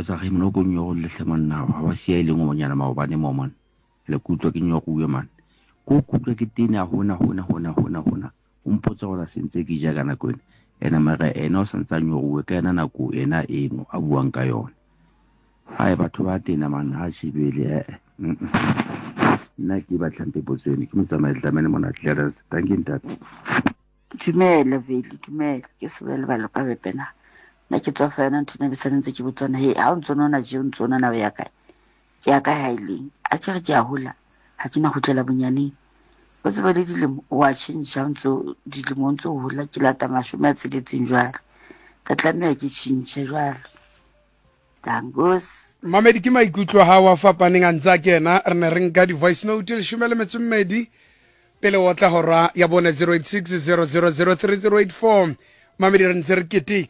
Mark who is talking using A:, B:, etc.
A: sa ge mona go nyo le hle monna wa sia ile ngo monyana maobane mo man le kutwa ke nyo go man go kutwa ke tene a hona umpotsa go la sentse ke ja kana kwena ena mara ena o santsa nyo go ka ena nako ena eno a buang ka yona hae batho ba tena man ha shebele nna ke ba tlampe botsweni ke motsamae tlamene mona Clarence thank you ntate.
B: Dumela Veli, dumela ke sebele ba loka bepena nna ke tswa fana ntse ne besa ntse ke botsana he ha o ntsona na je o ntsona na ya kae ke ya kae haileng a tsere ke a hola ha ke na go tlela bonyaneng o se ba le dilemo wa change ntso dilemo ntso hola ke lata mashome a tseletseng jwale ka tlameha ke change jwale tangos
C: mamedi ke maikutlo ha wa fapaneng a ntsa kena re ne re nka di voice note le shumele metsemmedi pele o tla hora ya bona 0860003084 mamedi re ntse re keteka